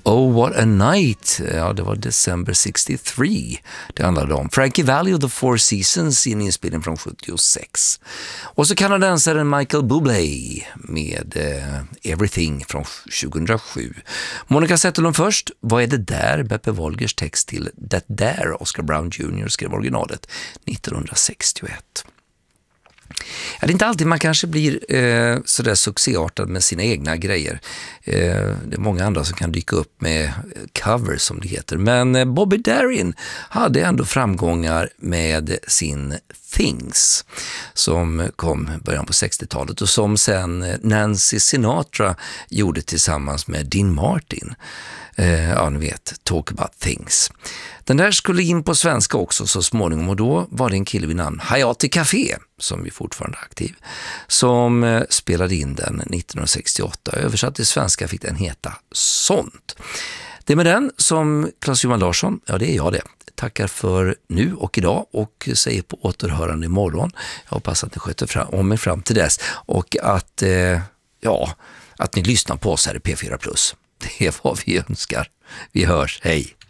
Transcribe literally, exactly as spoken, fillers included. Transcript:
Oh What a Night, ja det var December sextiotre det handlade om. Frankie Valli och The Four Seasons i en inspelning från sjuttiosex. Och så kanadensaren Michael Bublé med eh, Everything från tjugohundrasju. Monica Zetterlund först, Vad är det där? Beppe Wolgers text till That There, Oscar Brown junior skrev originalet nittonhundrasextioett. Ja, det är inte alltid man kanske blir eh, sådär succéartad med sina egna grejer. Eh, det är många andra som kan dyka upp med covers som det heter. Men eh, Bobby Darin hade ändå framgångar med sin Things som kom i början på sextiotalet och som sen Nancy Sinatra gjorde tillsammans med Dean Martin. Eh, ja, ni vet, Talk About Things. Den där skulle in på svenska också så småningom och då var det en kille vid namn Hayati Café, som är fortfarande aktiv, som eh, spelade in den nittonhundrasextioåtta. Översatt till svenska fick den heta Sånt. Det är med den som Claes-Johan Larsson, ja det är jag det, tackar för nu och idag och säger på återhörande imorgon. Jag hoppas att ni sköter fram, om mig fram till dess och att, eh, ja, att ni lyssnar på oss här i P fyra plus. Det är vad vi önskar. Vi hörs, hej!